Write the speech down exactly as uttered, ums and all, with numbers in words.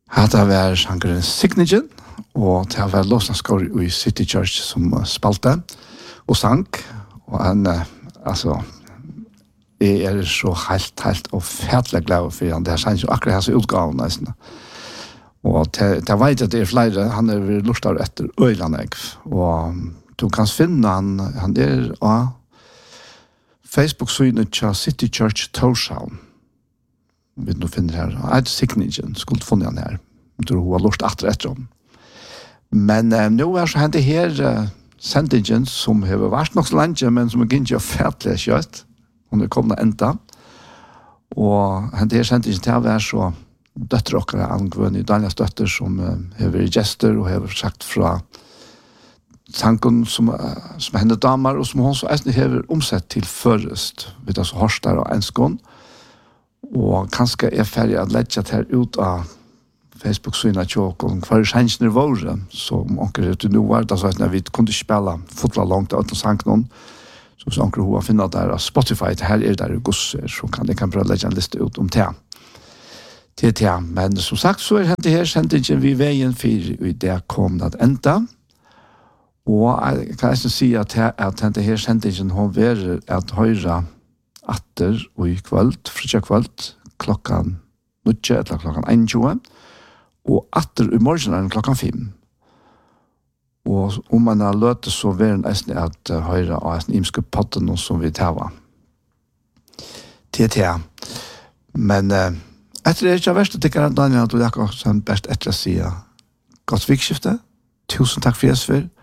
Hetta var sangren Signature, og det var låsnaskår i City Church som spalte og sang, og han, altså, jeg er så helt, helt og fætlig glad for han. Det er sanns jo akkurat hans utgaven, nesten. Og til jeg vet at det er flere, han er lustar etter Øylandegg, og du kan finne han, han er av Facebook-synet til City Church Torshavn. Vi nu finner her, er det Signingen, skulle funnet han her. Jeg tror hun har lust etter etter om. Men uh, nå er så hendt her uh, sendingen som har vært nok så lenge, men som er ikke fætlig kjøtt. Hun er kommet enda. Og hendt her sendingen til å være så døtter dere angående Daniels døtter som uh, har vært gjester og har sagt fra tanken som, uh, som henne damer, og som hun så har omsett til først, vid altså Horstar og Enskånd. Og kanskje er ferdig at legge det her ut av Facebook-synet tjåk og hver sjansene våre, som onker er til nå var, da så at vi kunne ikke spille fotla langt av uten sang noen, så hvis onker hun har finnet der av Spotify, det her er der i gosser, så kan jeg kan prøve å legge en liste ut om det. Til det, men som sagt så er det her sendingen vi veien for i det kom at enda, og jeg kan ikke si at det her sendingen hun vil at høyre atter og i kvöld, frutja kvöld, klokkan nutje, eller klokkan einogtjúgu, og atter i morgenen klokkan fem. Og om man har løtet så vil en eisne at uh, høyre av eisne imske potten som vi tava. Til til. Men uh, etter det er ikke verst at ikke Daniel, at du er akkurat som best etter å si godt vikskifte. Tusen takk for Jesus for.